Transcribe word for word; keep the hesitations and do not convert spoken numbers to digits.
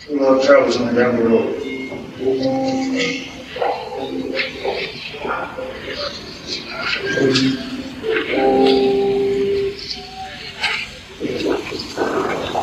Love travels on down the road. Thank you.